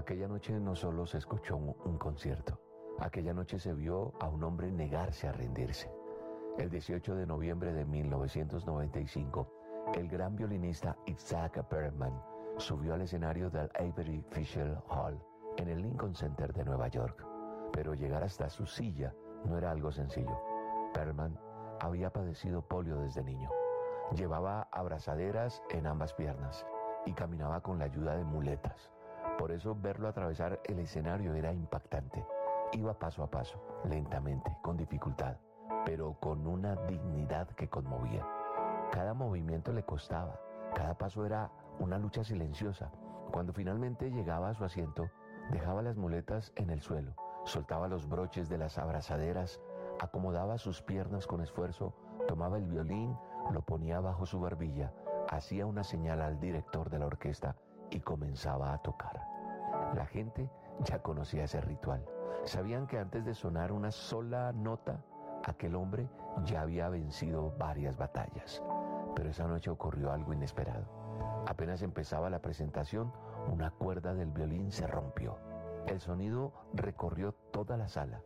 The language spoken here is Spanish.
Aquella noche no solo se escuchó un concierto, aquella noche se vio a un hombre negarse a rendirse. El 18 de noviembre de 1995, el gran violinista Isaac Perlman subió al escenario del Avery Fisher Hall en el Lincoln Center de Nueva York. Pero llegar hasta su silla no era algo sencillo. Perlman había padecido polio desde niño. Llevaba abrazaderas en ambas piernas y caminaba con la ayuda de muletas. Por eso verlo atravesar el escenario era impactante. Iba paso a paso, lentamente, con dificultad, pero con una dignidad que conmovía. Cada movimiento le costaba, cada paso era una lucha silenciosa. Cuando finalmente llegaba a su asiento, dejaba las muletas en el suelo, soltaba los broches de las abrazaderas, acomodaba sus piernas con esfuerzo, tomaba el violín, lo ponía bajo su barbilla, hacía una señal al director de la orquesta y comenzaba a tocar. La gente ya conocía ese ritual. Sabían que antes de sonar una sola nota, aquel hombre ya había vencido varias batallas. Pero esa noche ocurrió algo inesperado. Apenas empezaba la presentación, una cuerda del violín se rompió. El sonido recorrió toda la sala.